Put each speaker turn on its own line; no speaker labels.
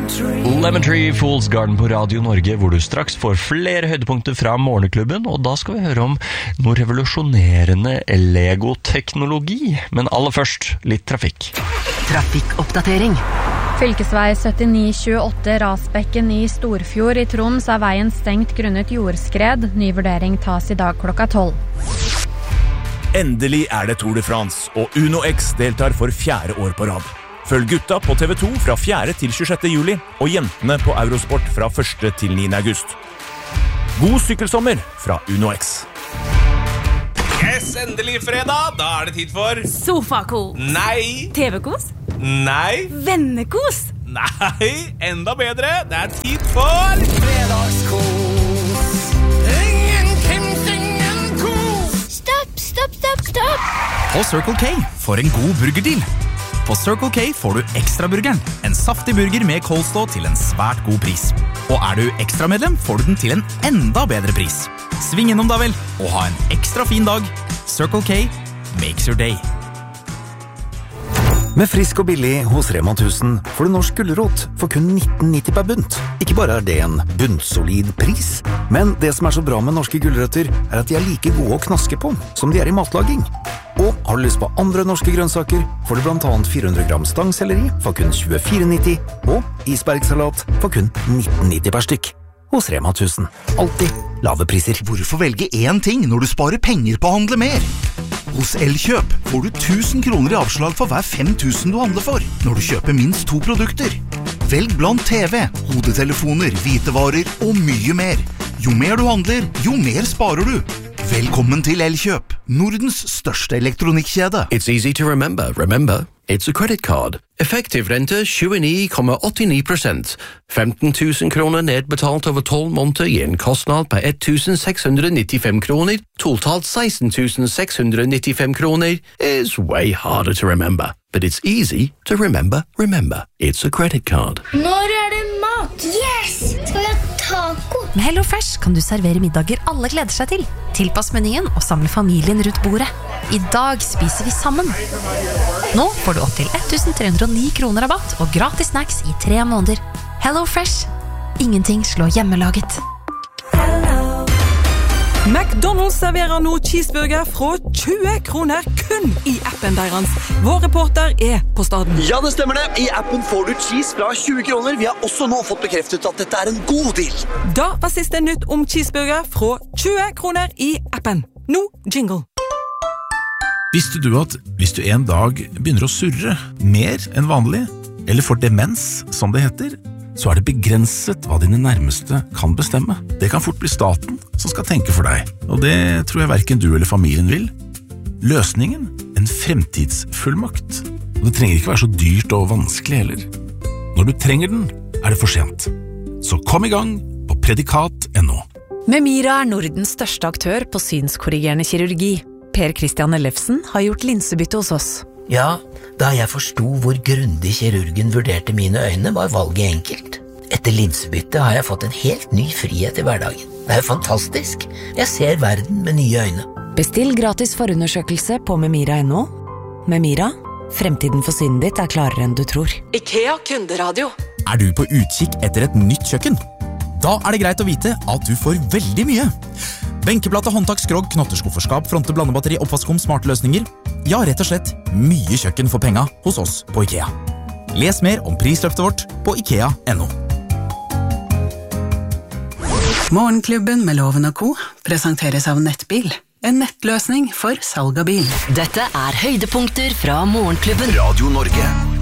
Lemon Tree, Fool's Garden på Radio Norge, hvor du straks får flere høydepunkter fra Morgenklubben, og da skal vi høre om noe revolusjonerende Lego-teknologi. Men aller først, litt trafikk.
Trafikkoppdatering.
Fylkesvei 7928 Rasbekken i Storfjord i Troms er veien stengt grunnet jordskred. Ny vurdering tas i dag klokka 12.
Endelig er det Tour de France, og Uno X deltar for 4. år på rad. Følg gutta på TV2 fra 4. til 26. juli, og jentene på Eurosport fra 1. til 9. august. God sykkelsommer fra Uno X.
Yes, endelig fredag. Da er det tid for
Sofakos.
Nei.
TV-kos.
Nei.
Vennekos.
Nei, enda bedre. Det er tid for
Fredagskos. Ingen kos.
Stopp. På Circle K for en god burgerdeal. På Circle K får du Ekstraburgeren, en saftig burger med coleslaw til en svært god pris. Og er du ekstramedlem, får du den til en enda bedre pris. Sving innom da vel, og ha en ekstra fin dag. Circle K makes your day.
Med frisk og billig hos Rema 1000 får du norsk gulrot for kun 19,90 per bunt. Ikke bare er det en bunnsolid pris, men det som er så bra med norske gulrøtter er at de er like gode å knaske på som de er i matlaging. Og har du lyst på andre norske grønnsaker, får du blant annet 400 gram stangselleri for kun 24,90 og isbergsalat for kun 19,90 per stykk. Hos Rema 1000. Alltid lave priser.
Hvorfor velge én ting når du sparer penger på å handle mer? Hos Elkjøp får du 1000 kroner i avslag for hver 5000 du handler for, når du kjøper minst 2 produkter. Velg blant TV, hodetelefoner, hvitevarer og mye mer. Jo mer du handler, jo mer sparer du. Velkommen til Elkjøp, Nordens største elektronikkjede.
It's easy to remember. Remember, it's a credit card. Effektiv rente 29,89%. 15 000 kroner nedbetalt over 12 måneder gir en kostnad på 1,695 kroner. Totalt 16,695 kroner is way harder to remember. But it's easy to remember. Remember, it's a credit card.
Når er det mat? Yes! Skal vi ha taco?
Med Hello Fresh kan du servere middager alle gleder seg til. Tilpass menyen og samle familien rundt bordet. I dag spiser vi sammen. Nå får du opp til 1.309 kroner rabatt og gratis snacks i 3 måneder. Hello Fresh. Ingenting slår hjemmelaget.
McDonald's serverer nå cheeseburger fra 20 kroner kun i appen deres. Vår reporter er på staden.
Ja, det stemmer det. I appen får du cheese fra 20 kroner. Vi har også nå fått bekreftet at dette er en god deal.
Da var siste nytt om cheeseburger fra 20 kroner i appen. Nå jingle.
Visste du at hvis du en dag begynner å surre mer enn vanlig, eller får demens, som det heter, så er det begrenset hva dine nærmeste kan bestemme. Det kan fort bli staten som skal tenke for deg, og det tror jeg hverken du eller familien vil. Løsningen? En fremtidsfullmakt. Og det trenger ikke være så dyrt og vanskelig heller. Når du trenger den, er det for sent. Så kom i gang på predikat.no.
Memira er Nordens største aktør på synskorrigerende kirurgi. Per Christian Ellefsen har gjort linsebytte hos oss.
Ja, da jeg forstod hvor grundig kirurgen vurderte mine øyne, var valget enkelt. Etter linsebytte har jeg fått en helt ny frihet i hverdagen. Det er jo fantastisk. Jeg ser verden med nye øyne.
Bestill gratis forundersøkelse på memira.no. Memira, fremtiden for synet ditt er klarere enn du tror.
IKEA kunderadio.
Er du på utkikk etter et nytt kjøkken? Da er det greit å vite at du får veldig mye. Benkeplate, håndtak, skrog, knotterskufferskap, fronte, blandebatteri, oppvaskom, smarte løsninger. Ja, rett og slett mye kjøkken for penga hos oss på IKEA. Les mer om prisløftet vårt på IKEA.no.
Morgenklubben med Loven og Co. presenteres av Nettbil. En nettløsning for salg av bil.
Dette er høydepunkter fra Morgenklubben.
Radio Norge.